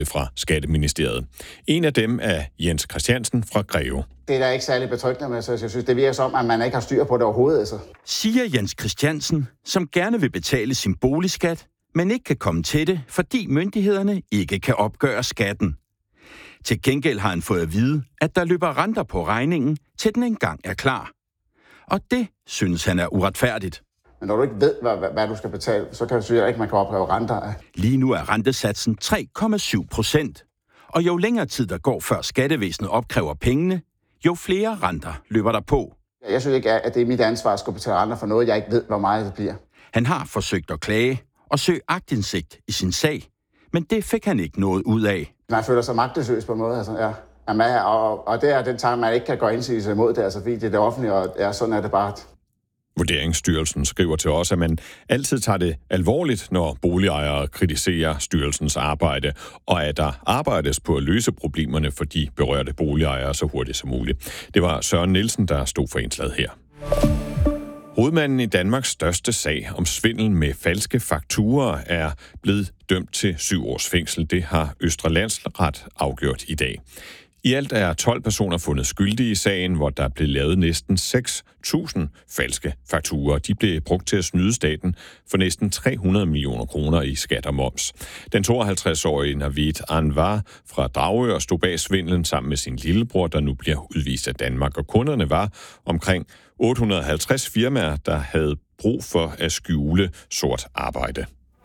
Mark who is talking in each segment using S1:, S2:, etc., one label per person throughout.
S1: fra Skatteministeriet. En af dem er Jens Christiansen fra Greve.
S2: Det er da ikke særlig betryggende med, så jeg synes, det virker som, at man ikke har styr på det overhovedet. Altså.
S3: Siger Jens Christiansen, som gerne vil betale sin boligskat, men ikke kan komme til det, fordi myndighederne ikke kan opgøre skatten. Til gengæld har han fået at vide, at der løber renter på regningen, til den engang er klar. Og det synes han er uretfærdigt.
S2: Men når du ikke ved, hvad du skal betale, så kan du sige, at ikke man kan opkræve renter.
S3: Lige nu er rentesatsen 3,7%. Og jo længere tid der går, før skattevæsenet opkræver pengene, jo flere renter løber der på.
S2: Jeg synes ikke, at det er mit ansvar at skulle betale renter for noget, jeg ikke ved, hvor meget det bliver.
S3: Han har forsøgt at klage og søge aktindsigt i sin sag, men det fik han ikke noget ud af.
S2: Man føler sig magtesløs på en måde. Altså, ja. Og det er den tanke, man ikke kan gå indsigelse imod det, altså, fordi det er det offentlige, og ja, sådan er det bare.
S1: Vurderingsstyrelsen skriver til os, at man altid tager det alvorligt, når boligejere kritiserer styrelsens arbejde, og at der arbejdes på at løse problemerne for de berørte boligejere så hurtigt som muligt. Det var Søren Nielsen, der stod for indslaget her. Hovedmanden i Danmarks største sag om svindel med falske fakturer er blevet dømt til 7 års fængsel. Det har Østre Landsret afgjort i dag. I alt er 12 personer fundet skyldige i sagen, hvor der blev lavet næsten 6.000 falske fakturer. De blev brugt til at snyde staten for næsten 300 millioner kroner i skat og moms. Den 52-årige Navid Anwar fra Dragør stod bag svindlen sammen med sin lillebror, der nu bliver udvist af Danmark. Og kunderne var omkring 850 firmaer, der havde brug for at skjule sort arbejde.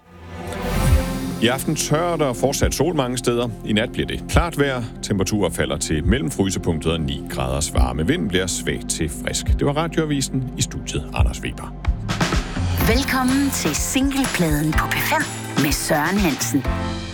S1: I aften tørrer der fortsat sol mange steder. I nat bliver det klart vejr. Temperaturer falder til mellem frysepunktet og 9 graders varme. Vinden bliver svag til frisk. Det var Radioavisen, i studiet Anders Weber.
S4: Velkommen til Singlepladen på P5 med Søren Hansen.